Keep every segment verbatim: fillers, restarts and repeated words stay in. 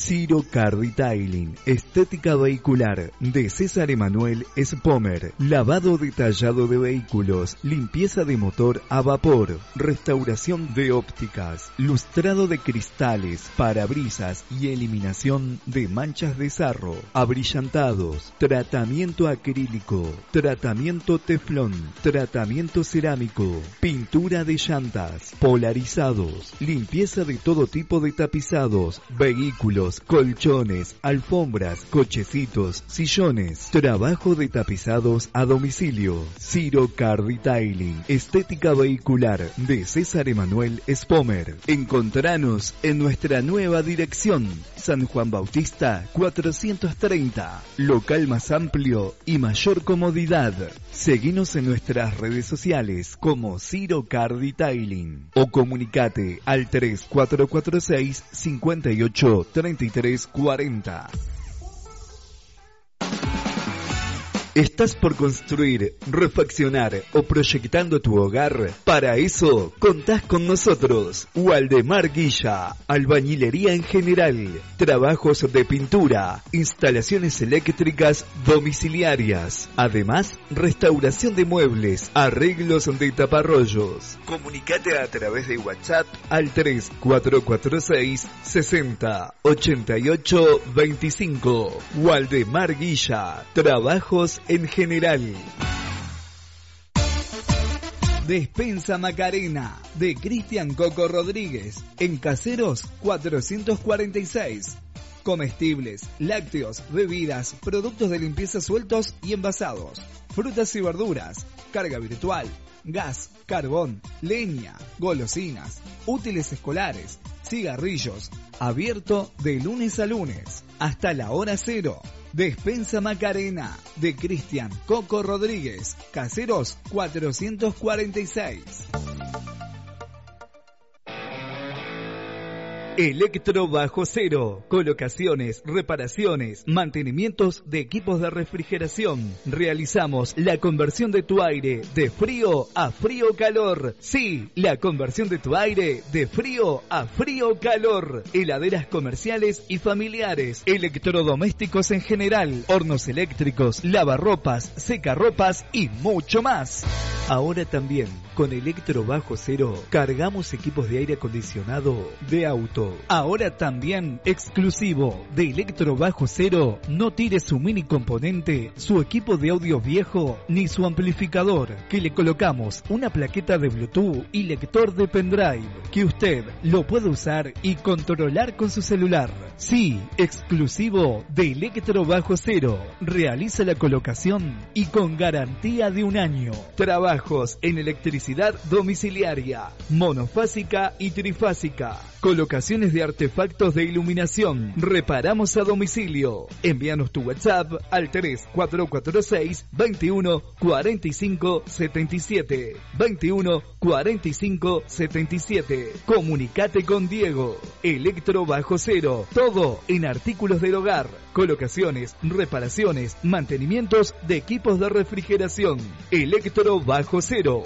Ciro Car Detailing, estética vehicular de César Emanuel Spomer, lavado detallado de vehículos, limpieza de motor a vapor, restauración de ópticas, lustrado de cristales, parabrisas y eliminación de manchas de sarro, abrillantados, tratamiento acrílico, tratamiento teflón, tratamiento cerámico, pintura de llantas, polarizados, limpieza de todo tipo de tapizados, vehículos, colchones, alfombras, cochecitos, sillones, trabajo de tapizados a domicilio. Ciro Car Detailing, estética vehicular de César Emanuel Spomer. Encontranos en nuestra nueva dirección, San Juan Bautista cuatrocientos treinta, local más amplio y mayor comodidad. Seguinos en nuestras redes sociales como Ciro Car Detailing o comunicate al tres cuatro cuatro seis, cinco ocho, tres tres cuatro cero. ¿Estás por construir, refaccionar o proyectando tu hogar? Para eso, contás con nosotros. Waldemar Guilla, albañilería en general, trabajos de pintura, instalaciones eléctricas domiciliarias. Además, restauración de muebles, arreglos de taparrollos. Comunicate a través de WhatsApp al tres cuatro cuatro seis, sesenta, ochenta y ocho, veinticinco. Waldemar Guilla, trabajos en general. Despensa Macarena de Cristian Coco Rodríguez en Caseros cuatrocientos cuarenta y seis. Comestibles, lácteos, bebidas, productos de limpieza sueltos y envasados, frutas y verduras, carga virtual, gas, carbón, leña, golosinas, útiles escolares, cigarrillos, abierto de lunes a lunes hasta la hora cero. Despensa Macarena de Cristian Coco Rodríguez, Caseros cuatrocientos cuarenta y seis. Electro Bajo Cero, colocaciones, reparaciones, mantenimientos de equipos de refrigeración. Realizamos la conversión de tu aire de frío a frío-calor. Sí, la conversión de tu aire de frío a frío-calor. Heladeras comerciales y familiares, electrodomésticos en general, hornos eléctricos, lavarropas, secarropas y mucho más. Ahora también, con Electro Bajo Cero, cargamos equipos de aire acondicionado de auto. Ahora también, exclusivo de Electro Bajo Cero, no tire su mini componente, su equipo de audio viejo, ni su amplificador, que le colocamos una plaqueta de Bluetooth y lector de pendrive, que usted lo puede usar y controlar con su celular. Sí, exclusivo de Electro Bajo Cero. Realiza la colocación y con garantía de un año. Trabajos en electricidad domiciliaria, monofásica y trifásica. Colocaciones de artefactos de iluminación. Reparamos a domicilio. Envíanos tu WhatsApp al tres cuatro cuatro seis, veintiuno, cuarenta y cinco, setenta y siete. veintiuno, cuarenta y cinco, setenta y siete. Comunicate con Diego. Electro Bajo Cero. Todo en artículos del hogar. Colocaciones, reparaciones, mantenimientos de equipos de refrigeración. Electro Bajo Cero.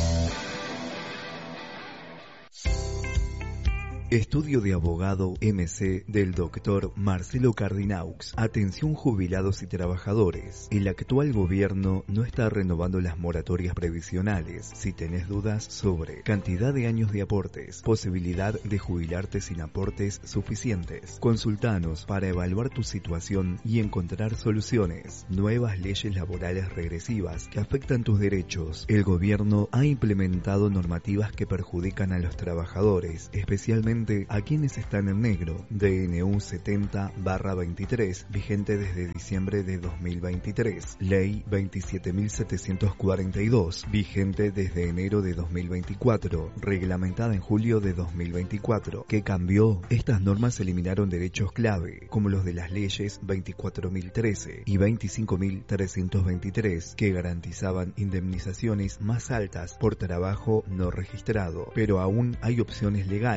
Estudio de abogado M C del doctor Marcelo Cardinaux. Atención jubilados y trabajadores. El actual gobierno no está renovando las moratorias previsionales. Si tenés dudas sobre cantidad de años de aportes, posibilidad de jubilarte sin aportes suficientes, consultanos para evaluar tu situación y encontrar soluciones. Nuevas leyes laborales regresivas que afectan tus derechos. El gobierno ha implementado normativas que perjudican a los trabajadores, especialmente a quienes están en negro. D N U setenta barra veintitrés, vigente desde diciembre de dos mil veintitrés. Ley veintisiete mil setecientos cuarenta y dos, vigente desde enero de dos mil veinticuatro, reglamentada en julio de dos mil veinticuatro. ¿Qué cambió? Estas normas eliminaron derechos clave, como los de las leyes veinticuatro mil trece y veinticinco mil trescientos veintitrés, que garantizaban indemnizaciones más altas por trabajo no registrado. Pero aún hay opciones legales.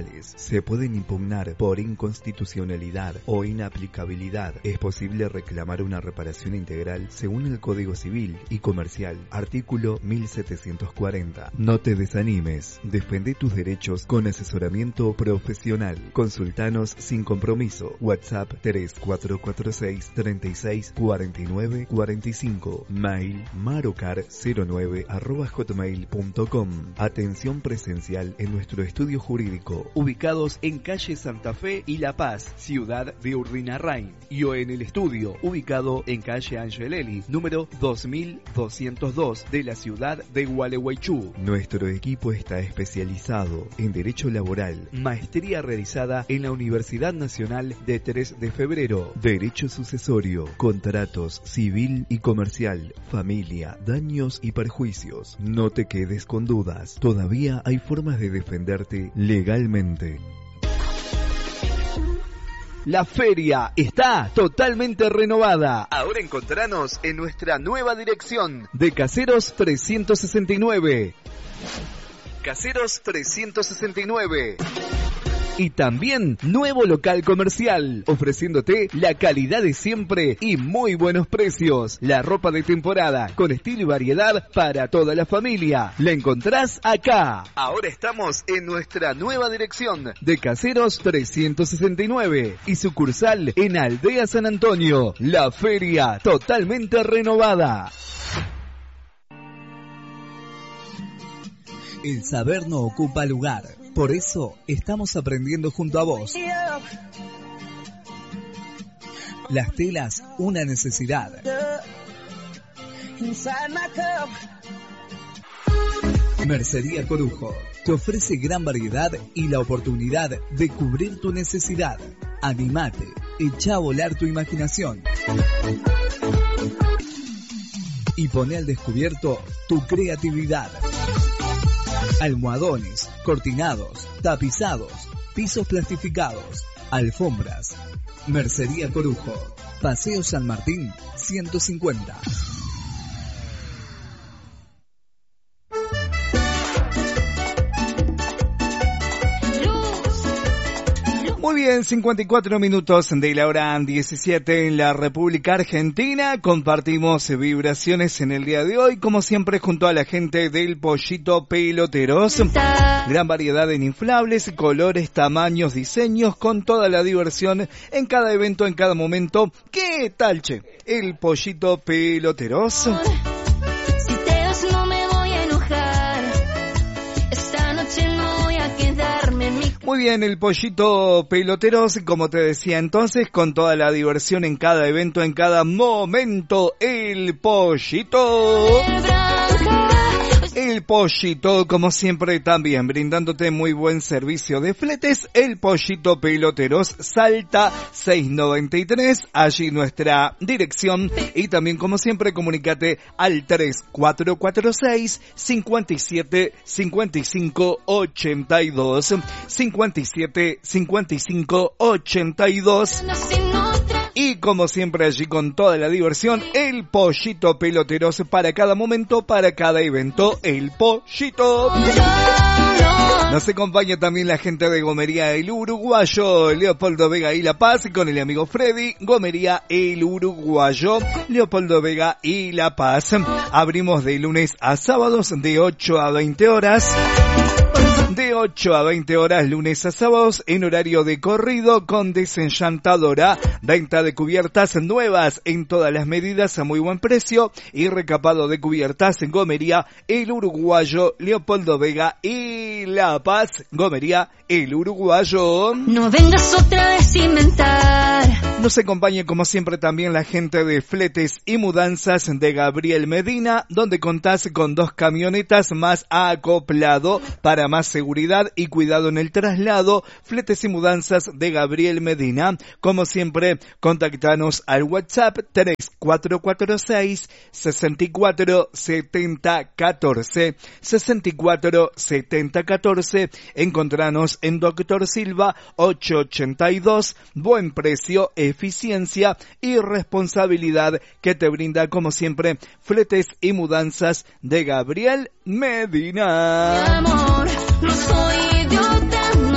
se pueden impugnar por inconstitucionalidad o inaplicabilidad. Es posible reclamar una reparación integral según el Código Civil y Comercial, artículo mil setecientos cuarenta. No te desanimes, defende tus derechos con asesoramiento profesional. Consultanos sin compromiso. WhatsApp tres cuatro cuatro seis, treinta y seis, cuarenta y nueve, cuarenta y cinco. Mail marocar cero nueve arroba hotmail punto com. Atención presencial en nuestro estudio jurídico, ubicados en calle Santa Fe y La Paz, ciudad de Urdinarrain, y o en el estudio, ubicado en calle Angelelli, número dos mil doscientos dos de la ciudad de Gualeguaychú. Nuestro equipo está especializado en Derecho Laboral, maestría realizada en la Universidad Nacional de tres de febrero, Derecho Sucesorio, Contratos Civil y Comercial, Familia, Daños y Perjuicios. No te quedes con dudas, todavía hay formas de defenderte legalmente. La feria está totalmente renovada. Ahora encontranos en nuestra nueva dirección de Caseros trescientos sesenta y nueve. Caseros trescientos sesenta y nueve. Y también nuevo local comercial, ofreciéndote la calidad de siempre y muy buenos precios. La ropa de temporada, con estilo y variedad para toda la familia. La encontrás acá. Ahora estamos en nuestra nueva dirección de Caseros trescientos sesenta y nueve y sucursal en Aldea San Antonio. La feria totalmente renovada. El saber no ocupa lugar. Por eso estamos aprendiendo junto a vos. Las telas, una necesidad. Mercería Corujo te ofrece gran variedad y la oportunidad de cubrir tu necesidad. Animate, echa a volar tu imaginación y pone al descubierto tu creatividad. Almohadones, cortinados, tapizados, pisos plastificados, alfombras. Mercería Corujo, Paseo San Martín, ciento cincuenta. Muy bien, cincuenta y cuatro minutos de la hora diecisiete en la República Argentina. Compartimos vibraciones en el día de hoy, como siempre, junto a la gente del Pollito Peloteros. Gran variedad en inflables, colores, tamaños, diseños, con toda la diversión en cada evento, en cada momento. ¿Qué tal, che? El Pollito Peloteros. Si te vas no me voy a enojar. Esta noche no voy a quedarme en mi... Muy bien, el Pollito Peloteros, como te decía entonces, con toda la diversión en cada evento, en cada momento. El Pollito... El Pollito, como siempre, también brindándote muy buen servicio de fletes. El Pollito Peloteros, Salta seiscientos noventa y tres, allí nuestra dirección. Y también, como siempre, comunícate al tres cuatro cuatro seis, cinco siete, cinco cinco, ocho dos, cinco siete, cinco cinco, ocho dos. Y como siempre, allí con toda la diversión, el Pollito Peloteros, para cada momento, para cada evento, el Pollito. Nos acompaña también la gente de Gomería El Uruguayo, Leopoldo Vega y La Paz, con el amigo Freddy. Gomería El Uruguayo, Leopoldo Vega y La Paz. Abrimos de lunes a sábados de ocho a veinte horas. De ocho a veinte horas, lunes a sábados, en horario de corrido, con Desenchantadora. Venta de cubiertas nuevas en todas las medidas a muy buen precio. Y recapado de cubiertas en Gomería El Uruguayo, Leopoldo Vega y La Paz. Gomería El Uruguayo. No vengas otra vez a inventar. Nos acompaña como siempre también la gente de Fletes y Mudanzas de Gabriel Medina, donde contás con dos camionetas más acoplado para más seguridad y cuidado en el traslado. Fletes y Mudanzas de Gabriel Medina. Como siempre, contactanos al WhatsApp tres cuatro cuatro seis, seis cuatro siete cero uno cuatro, seis cuatro siete cero uno cuatro. Encontranos en Doctor Silva ochocientos ochenta y dos. Buen precio, eficiencia y responsabilidad que te brinda como siempre Fletes y Mudanzas de Gabriel Medina. Mi amor, no soy idiota, no... Muy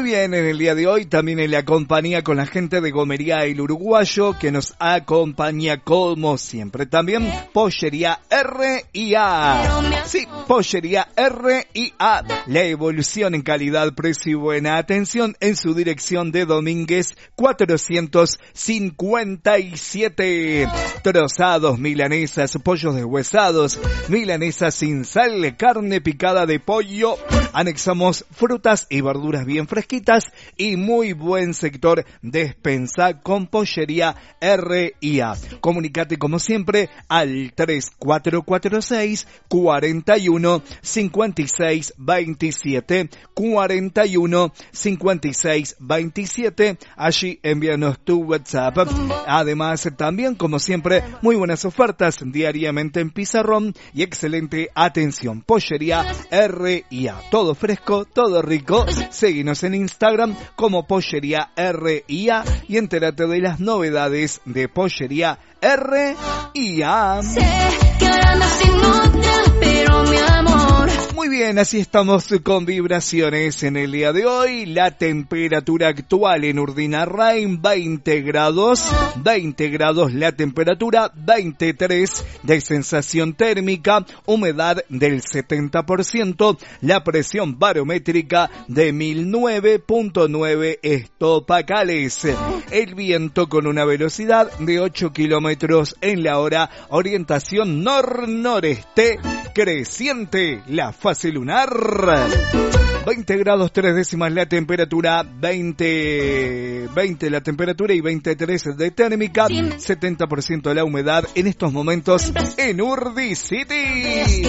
Muy bien, en el día de hoy también en la compañía con la gente de Gomería El Uruguayo que nos acompaña como siempre. También Pollería R y A. Sí, Pollería R y A. La evolución en calidad, precio y buena atención en su dirección de Domínguez cuatrocientos cincuenta y siete. Trozados, milanesas, pollos deshuesados, milanesas sin sal, carne picada de pollo. Anexamos frutas y verduras bien fresquitas y muy buen sector despensa con Pollería R y A. Comunicate como siempre al tres cuatro cuatro seis, cuatro uno, cinco seis dos siete, cuatro uno, cinco seis dos siete. Allí envíanos tu WhatsApp. Además, también como siempre, muy buenas ofertas diariamente en pizarrón y excelente atención. Pollería R y A. Todo fresco, todo rico. Seguinos en Instagram como Pollería R y A y entérate de las novedades de Pollería R y A. Sé que ahora andas sin otra, pero mi amor. Muy bien, así estamos con vibraciones en el día de hoy. La temperatura actual en Urdinarrain, veinte grados. veinte grados la temperatura, veintitrés de sensación térmica, humedad del setenta por ciento, la presión barométrica de mil nueve punto nueve hectopascales. El viento con una velocidad de ocho kilómetros en la hora, orientación nor-noreste, creciente la fase lunar. veinte grados tres décimas la temperatura, veinte, veinte la temperatura y veintitrés de térmica, setenta por ciento la humedad en estos momentos en Urdi City.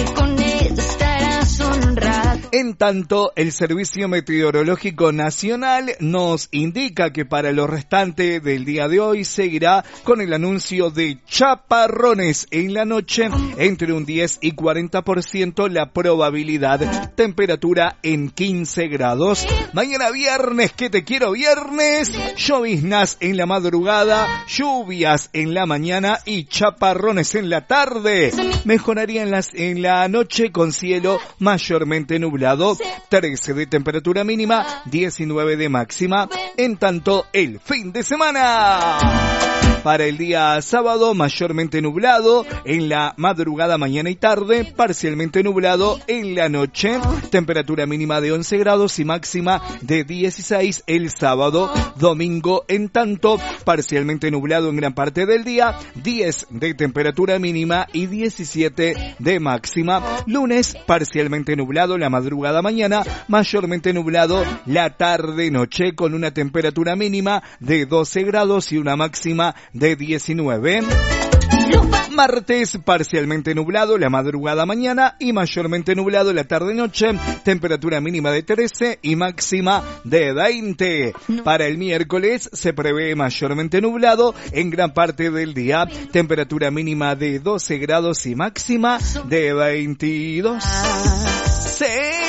En tanto, el Servicio Meteorológico Nacional nos indica que para lo restante del día de hoy seguirá con el anuncio de chaparrones en la noche, entre un diez y cuarenta por ciento la probabilidad, temperatura en quince grados. Mañana viernes, que te quiero viernes, lloviznas en la madrugada, lluvias en la mañana y chaparrones en la tarde. Mejoraría en, las, en la noche con cielo mayormente nublado, trece de temperatura mínima, diecinueve de máxima. En tanto, el fin de semana. Para el día sábado, mayormente nublado en la madrugada, mañana y tarde, parcialmente nublado en la noche, temperatura mínima de once grados y máxima de dieciséis el sábado. Domingo, en tanto, parcialmente nublado en gran parte del día, diez de temperatura mínima y diecisiete de máxima. Lunes, parcialmente nublado la madrugada, mañana, mayormente nublado la tarde-noche con una temperatura mínima de doce grados y una máxima de diecinueve. Martes, parcialmente nublado la madrugada mañana y mayormente nublado la tarde-noche, temperatura mínima de trece y máxima de veinte. Para el miércoles se prevé mayormente nublado en gran parte del día, temperatura mínima de doce grados y máxima de veintidós. Sí.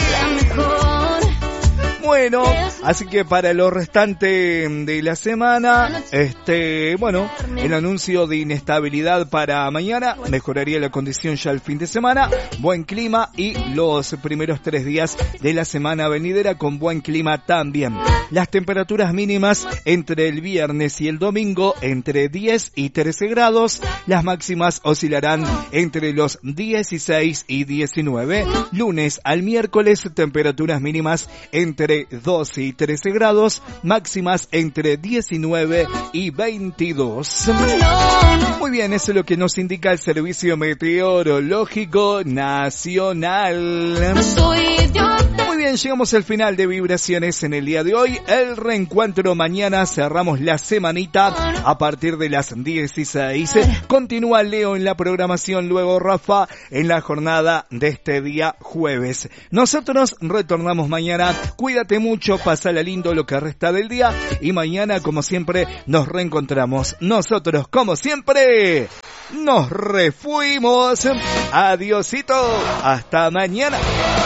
Bueno, así que para lo restante de la semana, este, bueno, el anuncio de inestabilidad para mañana mejoraría la condición ya el fin de semana, buen clima y los primeros tres días de la semana venidera con buen clima también. Las temperaturas mínimas entre el viernes y el domingo entre diez y trece grados, las máximas oscilarán entre los dieciséis y diecinueve. Lunes al miércoles, temperaturas mínimas entre doce y trece grados, máximas entre diecinueve y veintidós. Muy bien, eso es lo que nos indica el Servicio Meteorológico Nacional. Muy bien, llegamos al final de Vibraciones en el día de hoy. El reencuentro mañana, cerramos la semanita a partir de las dieciséis. Continúa Leo en la programación, luego Rafa en la jornada de este día jueves. Nosotros retornamos mañana. Cuídate mucho, pasala lindo lo que resta del día y mañana, como siempre, nos reencontramos. Nosotros, como siempre, nos refuimos. Adiosito, hasta mañana.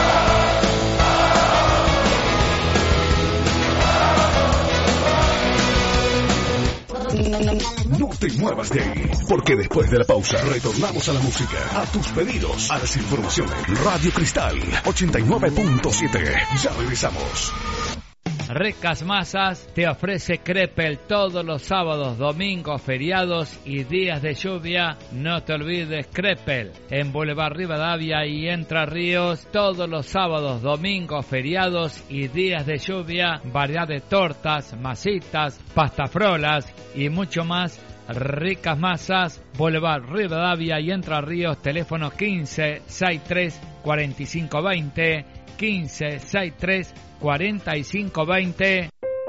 No te muevas de ahí, porque después de la pausa retornamos a la música, a tus pedidos, a las informaciones. Radio Cristal ochenta y nueve punto siete. Ya regresamos. Ricas Masas te ofrece Crepel todos los sábados, domingos, feriados y días de lluvia. No te olvides Crepel en Boulevard Rivadavia y Entre Ríos todos los sábados, domingos, feriados y días de lluvia. Variedad de tortas, masitas, pastafrolas y mucho más. Ricas Masas, Boulevard Rivadavia y Entre Ríos, teléfono quince sesenta y tres cuarenta y cinco veinte, quince sesenta y tres cuarenta y cinco veinte.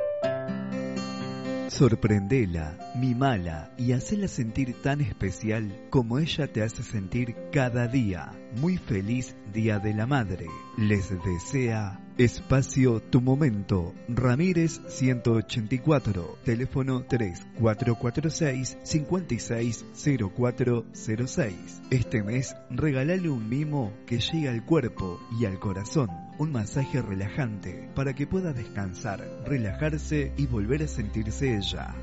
Sorprendela, mimala y hacela sentir tan especial como ella te hace sentir cada día. Muy feliz Día de la Madre. Les desea Espacio Tu Momento. Ramírez ciento ochenta y cuatro. Teléfono tres cuatro cuatro seis, cinco seis cero cuatro cero seis. Este mes regalale un mimo que llegue al cuerpo y al corazón. Un masaje relajante para que pueda descansar, relajarse y volver a sentirse ella.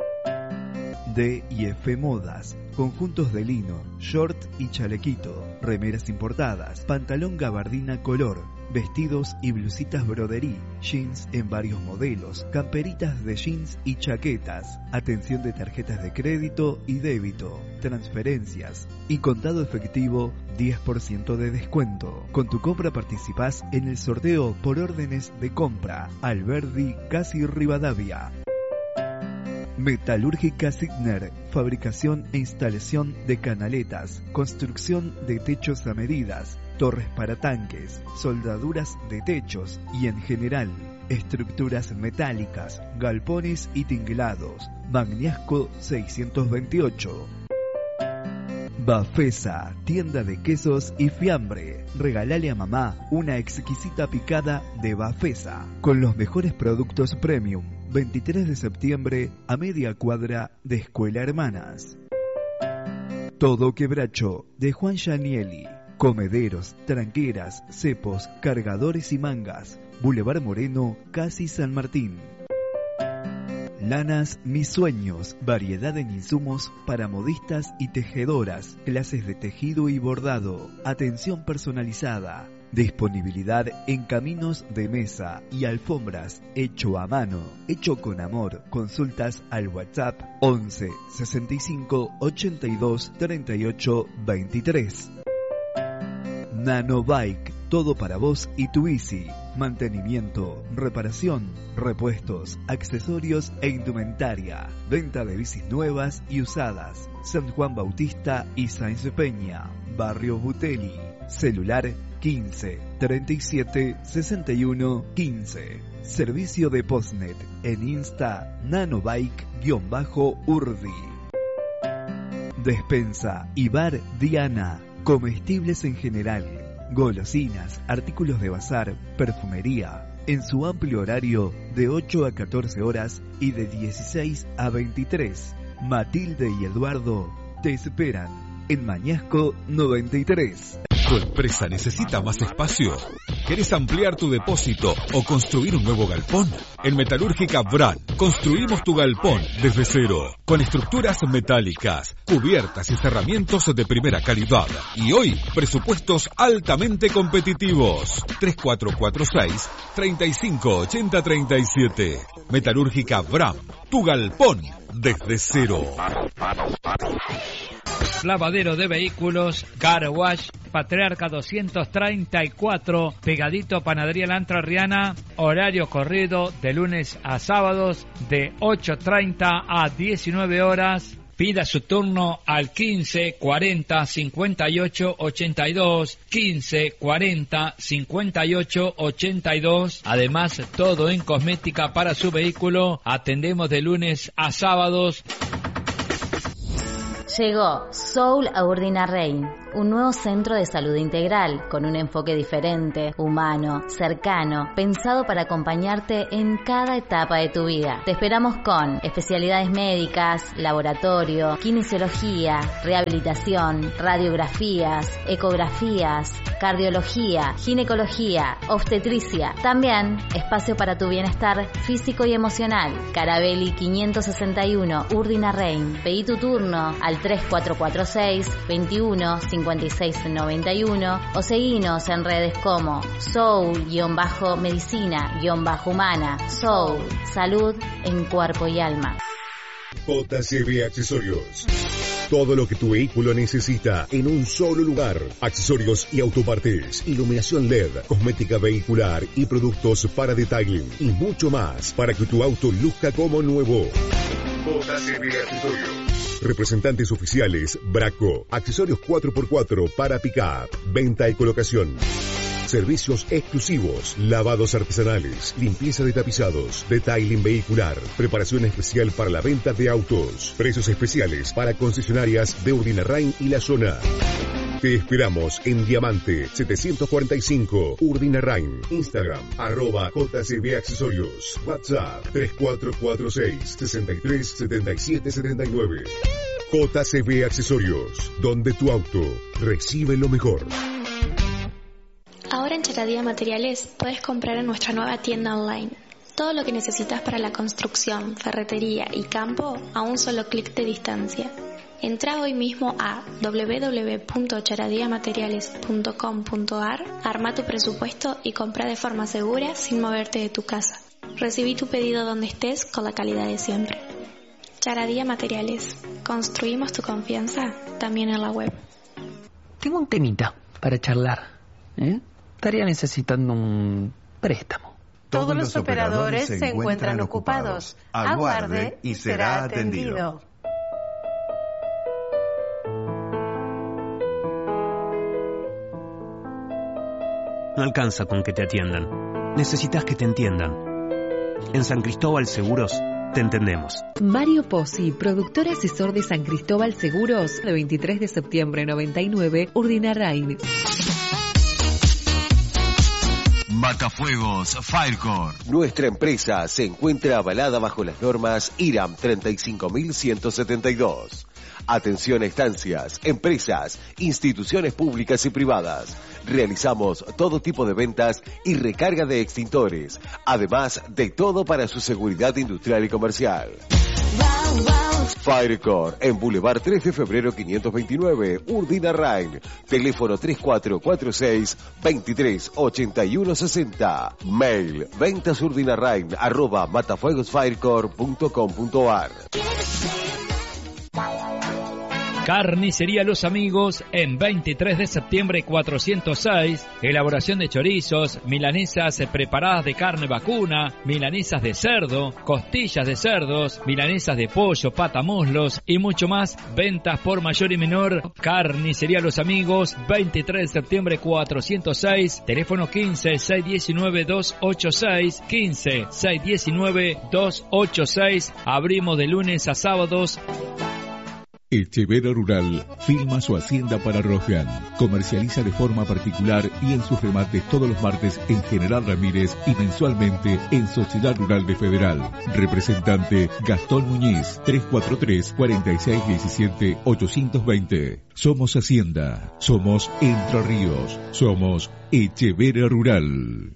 D y F Modas, conjuntos de lino, short y chalequito, remeras importadas, pantalón gabardina color, vestidos y blusitas broderí, jeans en varios modelos, camperitas de jeans y chaquetas, atención de tarjetas de crédito y débito, transferencias y contado efectivo diez por ciento de descuento. Con tu compra participás en el sorteo por órdenes de compra. Alberdi Casi Rivadavia. Metalúrgica Signer, fabricación e instalación de canaletas, construcción de techos a medidas, torres para tanques, soldaduras de techos y en general, estructuras metálicas, galpones y tinglados. Magniasco seiscientos veintiocho. Bafesa, tienda de quesos y fiambre. Regalale a mamá una exquisita picada de Bafesa con los mejores productos premium. veintitrés de septiembre a media cuadra de Escuela Hermanas. Todo Quebracho de Juan Gianielli. Comederos, tranqueras, cepos, cargadores y mangas. Boulevard Moreno, casi San Martín. Lanas Mis Sueños, variedad en insumos para modistas y tejedoras, clases de tejido y bordado, atención personalizada, disponibilidad en caminos de mesa y alfombras, hecho a mano, hecho con amor. Consultas al WhatsApp once sesenta y cinco ochenta y dos treinta y ocho veintitrés. Nanobike, todo para vos y tu bici. Mantenimiento, reparación, repuestos, accesorios e indumentaria. Venta de bicis nuevas y usadas. San Juan Bautista y Sáenz Peña. Barrio Butelli. Celular quince treinta y siete sesenta y uno quince. Servicio de Postnet en Insta nanobike-urdi. Despensa y bar Diana. Comestibles en general, golosinas, artículos de bazar, perfumería, en su amplio horario de ocho a catorce horas y de dieciséis a veintitrés. Matilde y Eduardo te esperan en Mañasco noventa y tres. ¿Tu empresa necesita más espacio? ¿Querés ampliar tu depósito o construir un nuevo galpón? En Metalúrgica Bran construimos tu galpón desde cero, con estructuras metálicas, cubiertas y cerramientos de primera calidad. Y hoy, presupuestos altamente competitivos. tres cuatro cuatro seis, treinta y cinco ochenta treinta y siete. Metalúrgica Bran, tu galpón desde cero. Lavadero de vehículos, Car Wash, Patriarca doscientos treinta y cuatro, pegadito a Panadería La Entrerriana, horario corrido de lunes a sábados de ocho treinta a diecinueve horas. Pida su turno al quince cuarenta cincuenta y ocho ochenta y dos, quince cuarenta cincuenta y ocho ochenta y dos. Además, todo en cosmética para su vehículo. Atendemos de lunes a sábados. Llegó Soul a Urdinarrain, un nuevo centro de salud integral con un enfoque diferente, humano, cercano, pensado para acompañarte en cada etapa de tu vida. Te esperamos con especialidades médicas, laboratorio, kinesiología, rehabilitación, radiografías, ecografías, cardiología, ginecología, obstetricia. También espacio para tu bienestar físico y emocional. Carabelli quinientos sesenta y uno, Urdinarrain. Pedí tu turno al al tres cuatro cuatro seis, veintiuno, cincuenta y seis noventa y uno o seguinos en redes como Soul-Medicina-Humana. Soul, salud en cuerpo y alma. J C B Accesorios. Todo lo que tu vehículo necesita en un solo lugar. Accesorios y autopartes, iluminación L E D, cosmética vehicular y productos para detailing y mucho más para que tu auto luzca como nuevo. J C B Accesorios. Representantes oficiales Braco. Accesorios cuatro por cuatro para pick-up. Venta y colocación. Servicios exclusivos, lavados artesanales, limpieza de tapizados, detailing vehicular, preparación especial para la venta de autos, precios especiales para concesionarias de Urdinarrain y la zona. Te esperamos en Diamante setecientos cuarenta y cinco, Urdinarrain, Instagram, arroba J C B Accesorios, WhatsApp tres cuatro cuatro seis, sesenta y tres, setenta y siete, setenta y nueve. J C B Accesorios, donde tu auto recibe lo mejor. Ahora en Charadía Materiales puedes comprar en nuestra nueva tienda online. Todo lo que necesitas para la construcción, ferretería y campo a un solo clic de distancia. Entra hoy mismo a doble u doble u doble u punto charadía materiales punto com punto a r, arma tu presupuesto y compra de forma segura sin moverte de tu casa. Recibí tu pedido donde estés con la calidad de siempre. Charadía Materiales. Construimos tu confianza también en la web. Tengo un temita para charlar. ¿Eh? Estaría necesitando un préstamo. Todos los operadores se encuentran ocupados. Aguarde y será atendido. No alcanza con que te atiendan. Necesitas que te entiendan. En San Cristóbal Seguros te entendemos. Mario Pozzi, productor asesor de San Cristóbal Seguros, de veintitrés de septiembre noventa y nueve, Urdinarrain. Matafuegos Firecore. Nuestra empresa se encuentra avalada bajo las normas I R A M treinta y cinco mil ciento setenta y dos. Atención a estancias, empresas, instituciones públicas y privadas. Realizamos todo tipo de ventas y recarga de extintores, además de todo para su seguridad industrial y comercial. Firecore en Boulevard tres de febrero quinientos veintinueve, Urdinarrain. Teléfono tres cuatro cuatro seis, veintitrés ochenta y uno sesenta. Mail ventasurdinarrain arroba matafuegosfirecore punto com punto a r. Carnicería Los Amigos en veintitrés de septiembre cuatrocientos seis. Elaboración de chorizos, milanesas preparadas de carne vacuna, milanesas de cerdo, costillas de cerdos, milanesas de pollo, patamuslos y mucho más. Ventas por mayor y menor. Carnicería Los Amigos, veintitrés de septiembre cuatrocientos seis. Teléfono quince, seiscientos diecinueve, doscientos ochenta y seis. quince, seiscientos diecinueve, doscientos ochenta y seis. Abrimos de lunes a sábados. Echevera Rural firma su hacienda para Rosgan. Comercializa de forma particular y en sus remates todos los martes en General Ramírez y mensualmente en Sociedad Rural de Federal. Representante Gastón Muñiz, tres cuatro tres, cuatro seis uno siete, ocho dos cero. Somos Hacienda. Somos Entre Ríos. Somos Echevera Rural.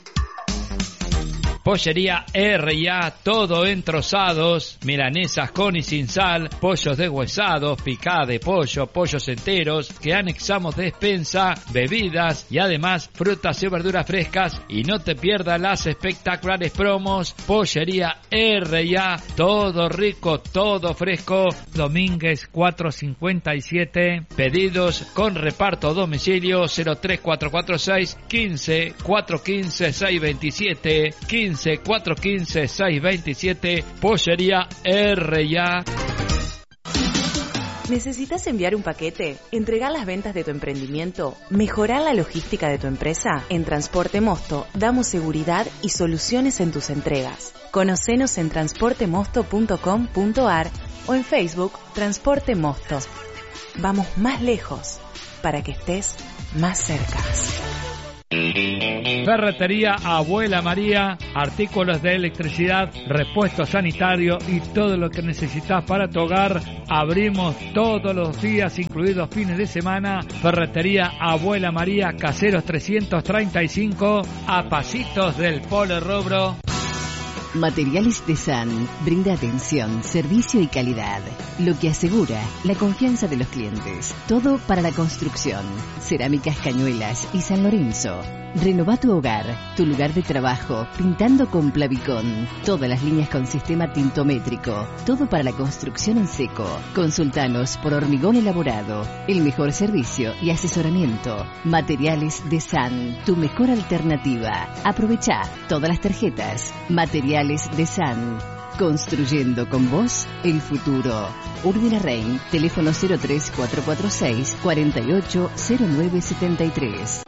Pollería R y A, todo en trozados, milanesas con y sin sal, pollos deshuesados, picada de pollo, pollos enteros, que anexamos despensa, bebidas y además frutas y verduras frescas. Y no te pierdas las espectaculares promos. Pollería R y A, todo rico, todo fresco. Domínguez cuatrocientos cincuenta y siete. Pedidos con reparto a domicilio cero tres cuatro cuatro seis, quince, cuatrocientos quince, seiscientos veintisiete, quince, cuatrocientos quince, seiscientos veintisiete. Pollería R y A. ¿Necesitas enviar un paquete? ¿Entregar las ventas de tu emprendimiento? ¿Mejorar la logística de tu empresa? En Transporte Mosto damos seguridad y soluciones en tus entregas. Conocenos en transporte mosto punto com punto a r o en Facebook Transporte Mosto. Vamos más lejos para que estés más cerca. Ferretería Abuela María, artículos de electricidad, repuesto sanitario y todo lo que necesitas para tu hogar. Abrimos todos los días, incluidos fines de semana. Ferretería Abuela María, Caseros trescientos treinta y cinco, a pasitos del Polo Rubro. Materiales de San brinda atención, servicio y calidad, lo que asegura la confianza de los clientes. Todo para la construcción. Cerámicas Cañuelas y San Lorenzo. Renová tu hogar, tu lugar de trabajo, pintando con Plavicón. Todas las líneas con sistema tintométrico. Todo para la construcción en seco. Consultanos por Hormigón Elaborado. El mejor servicio y asesoramiento. Materiales de San, tu mejor alternativa. Aprovechá todas las tarjetas. Materiales de San. Construyendo con vos el futuro. Urbina Rein, teléfono cero tres cuatro cuatro seis, cuatro ocho cero nueve siete tres.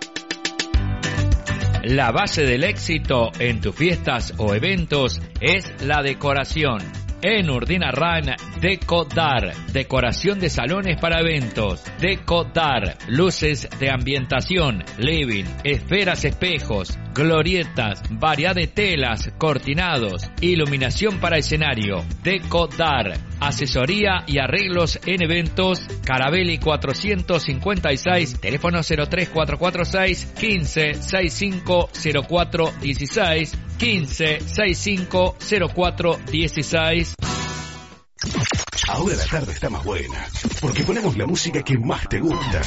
La base del éxito en tus fiestas o eventos es la decoración. En Urdinarrain, Decodar, decoración de salones para eventos. Decodar, luces de ambientación, living, esferas, espejos, glorietas, variedad de telas, cortinados, iluminación para escenario. Decodar, asesoría y arreglos en eventos. Carabelli cuatrocientos cincuenta y seis, teléfono cero tres cuatro cuatro seis, quince, sesenta y cinco cero cuatro dieciséis, quince, sesenta y cinco cero cuatro dieciséis. Ahora la tarde está más buena, porque ponemos la música que más te gusta.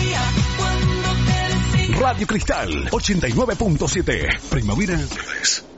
Radio Cristal ochenta y nueve punto siete. Primavera es.